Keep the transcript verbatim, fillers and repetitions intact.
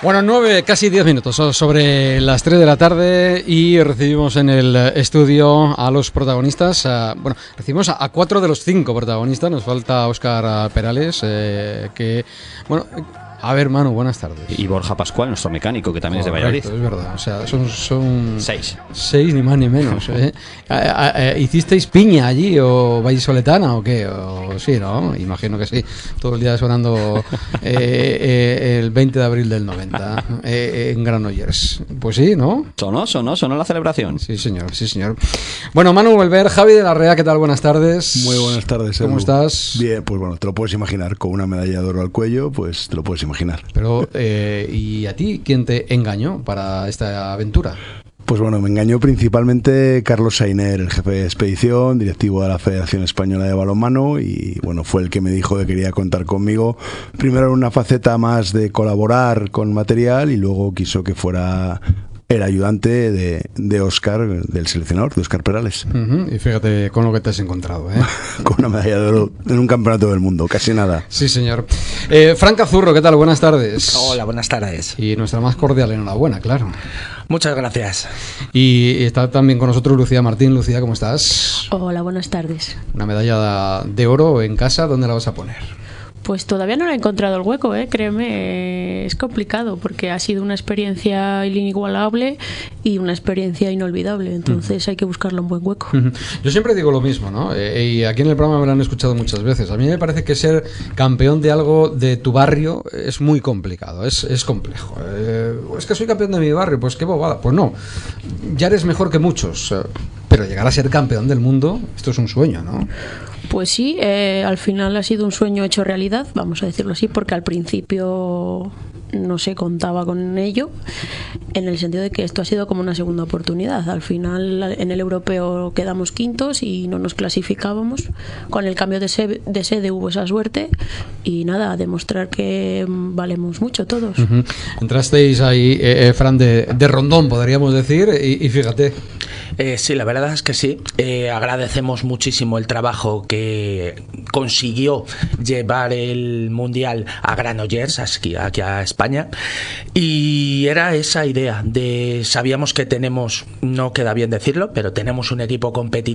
Bueno, nueve, casi diez minutos sobre las tres de la tarde y recibimos en el estudio a los protagonistas. A, bueno, recibimos a, a cuatro de los cinco protagonistas. Nos falta Óscar Perales, eh, que, bueno... A ver, Manu, buenas tardes. Y Borja Pascual, nuestro mecánico, que también Correcto, es de Valladolid. Es verdad, o sea, son... son seis. Seis, ni más ni menos. ¿eh? ¿Hicisteis piña allí o vallisoletana o qué? O, sí, ¿no? Imagino que sí. Todo el día sonando eh, eh, el veinte de abril del noventa eh, en Granollers. Pues sí, ¿no? Sonó, sonó, sonó la celebración. Sí, señor, sí, señor. Bueno, Manu Volver, Javi de la Rea, ¿qué tal? Buenas tardes. Muy buenas tardes, ¿Cómo Edu. estás? Bien, pues bueno, te lo puedes imaginar, con una medalla de oro al cuello, pues te lo puedes imaginar. Pero, eh, ¿y a ti quién te engañó para esta aventura? Pues bueno, me engañó principalmente Carlos Sainer, el jefe de expedición, directivo de la Federación Española de Balonmano, y bueno, fue el que me dijo que quería contar conmigo, primero en una faceta más de colaborar con material y luego quiso que fuera el ayudante de, de Óscar, del seleccionador, de Óscar Perales. Uh-huh. Y fíjate con lo que te has encontrado, ¿eh? Con una medalla de oro en un campeonato del mundo, casi nada. Sí, señor. Eh, Fran Cazurro, ¿qué tal? Buenas tardes. Hola, buenas tardes. Y nuestra más cordial enhorabuena, claro. Muchas gracias. Y está también con nosotros Lucía Martín. Lucía, ¿cómo estás? Hola, buenas tardes. Una medalla de oro en casa, ¿dónde la vas a poner? Pues todavía no le he encontrado el hueco, ¿eh? Créeme, es complicado porque ha sido una experiencia inigualable y una experiencia inolvidable, entonces uh-huh. hay que buscarle un buen hueco. Uh-huh. Yo siempre digo lo mismo, ¿no? Eh, y aquí en el programa me lo han escuchado muchas veces. A mí me parece que ser campeón de algo de tu barrio es muy complicado, es, es complejo. Eh, es que soy campeón de mi barrio, pues qué bobada. Pues no, ya eres mejor que muchos, pero llegar a ser campeón del mundo, esto es un sueño, ¿no? Pues sí, eh, al final ha sido un sueño hecho realidad, vamos a decirlo así, porque al principio no se contaba con ello, en el sentido de que esto ha sido como una segunda oportunidad. Al final en el europeo quedamos quintos y no nos clasificábamos. Con el cambio de sede, de sede hubo esa suerte y nada, a demostrar que valemos mucho todos. Uh-huh. Entrasteis ahí, eh, Fran, de, de rondón, podríamos decir, y, y fíjate. Eh, sí, la verdad es que sí. Eh, agradecemos muchísimo el trabajo que consiguió llevar el Mundial a Granollers, aquí, aquí a España. Y era esa idea de, sabíamos que tenemos, no queda bien decirlo, pero tenemos un equipo competitivo